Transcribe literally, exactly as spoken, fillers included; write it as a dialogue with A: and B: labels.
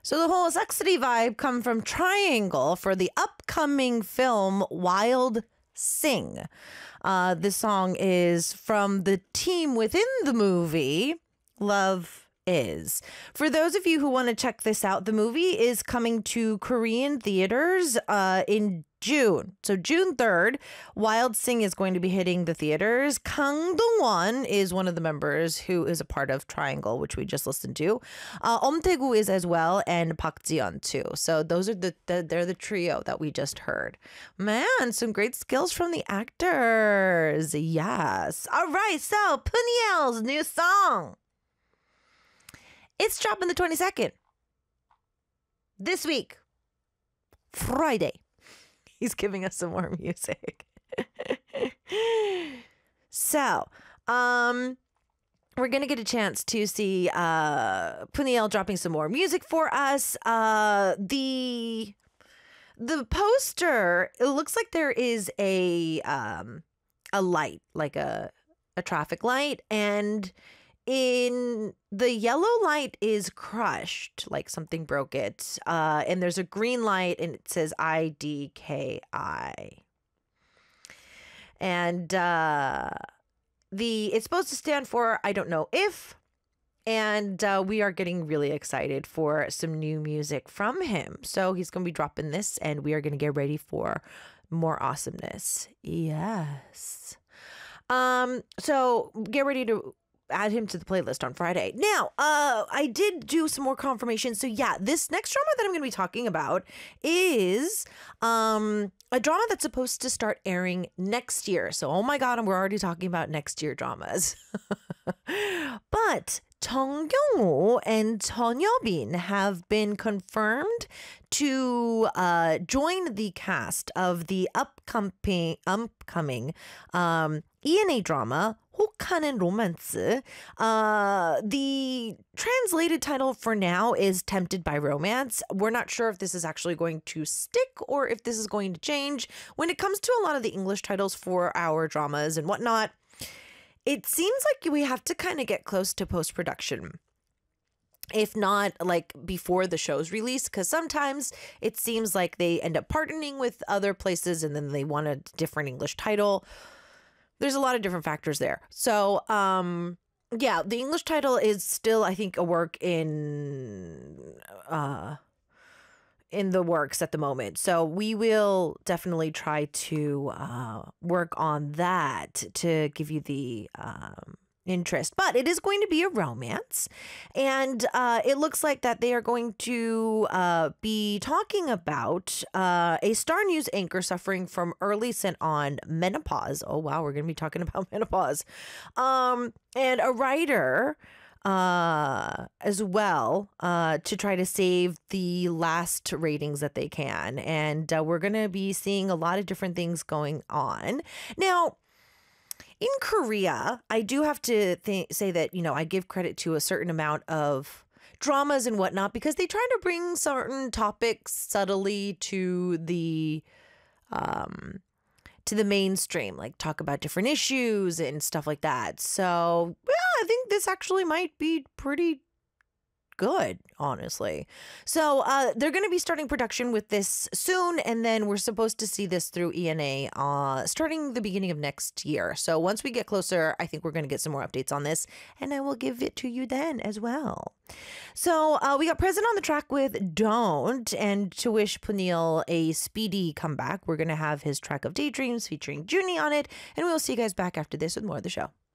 A: So the whole sexy vibe come from Triangle for the upcoming film Wild Sing. Uh, this song is from the team within the movie Love Is. For those of you who want to check this out, the movie is coming to Korean theaters uh, in June. So June third, Wild Sing is going to be hitting the theaters. Kang Dong-won is one of the members who is a part of Triangle, which we just listened to. Uh, Om Tae-gu is as well, and Park Ji-yeon too. So those are the, the they're the trio that we just heard. Man, some great skills from the actors. Yes. All right, so Puniel's new song. It's dropping the twenty-second. This week. Friday. He's giving us some more music. So, um, we're going to get a chance to see uh, Puniel dropping some more music for us. Uh, the the poster, it looks like there is a um, a light, like a, a traffic light, and in the yellow light is crushed, like something broke it. Uh, and there's a green light and it says I D K I. And uh, the it's supposed to stand for I don't know if. And uh, we are getting really excited for some new music from him. So he's going to be dropping this and we are going to get ready for more awesomeness. Yes. Um. So get ready to add him to the playlist on Friday. Now, uh, I did do some more confirmation. So yeah, this next drama that I'm going to be talking about is um, a drama that's supposed to start airing next year. So, oh my God, and we're already talking about next year dramas. But Jung Kyung-woo and Chun Yeobin have been confirmed to uh, join the cast of the upcoming upcoming um, E N A drama 혹하는 로만스. Uh, the translated title for now is Tempted by Romance. We're not sure if this is actually going to stick or if this is going to change. When it comes to a lot of the English titles for our dramas and whatnot, it seems like we have to kind of get close to post-production. If not like before the show's release, because sometimes it seems like they end up partnering with other places and then they want a different English title. There's a lot of different factors there. So, um, yeah, the English title is still, I think, a work in uh, in the works at the moment. So we will definitely try to uh, work on that to give you the um, interest. But it is going to be a romance. And uh, it looks like that they are going to uh, be talking about uh, a Star News anchor suffering from early sent on menopause. Oh, wow. We're going to be talking about menopause. Um, and a writer uh, as well uh, to try to save the last ratings that they can. And uh, we're going to be seeing a lot of different things going on. Now, in Korea, I do have to th- say that, you know, I give credit to a certain amount of dramas and whatnot because they try to bring certain topics subtly to the um, to the mainstream, like talk about different issues and stuff like that. So, yeah, I think this actually might be pretty good, honestly. So uh, they're going to be starting production with this soon, and then we're supposed to see this through E N A uh, starting the beginning of next year. So once we get closer, I think we're going to get some more updates on this, and I will give it to you then as well. So uh, we got Present on the track with Don't, and to wish Puniel a speedy comeback, we're going to have his track of Daydreams featuring Junie on it, and we'll see you guys back after this with more of the show.